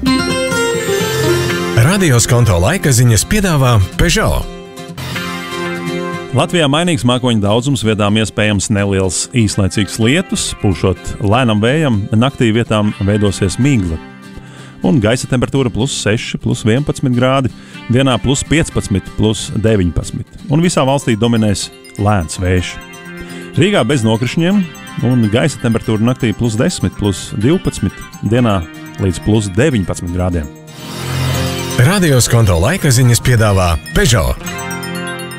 Radio Skonto laika ziņas piedāvā Peugeot. Latvijā mainīgs mākoņu daudzums, vietām iespējams neliels īslaicīgs lietus, pūšot lēnam vējam, naktī vietām veidosies migla. Un gaisa temperatūra +6, +11 grādi, dienā +15, +19. Un visā valstī dominēs lēns vējš. Rīgā bez nokrišņiem un gaisa temperatūra naktī +10, +12, dienā līdz +19 grādiem. Radio Skonto laika ziņas piedāvā Peugeot.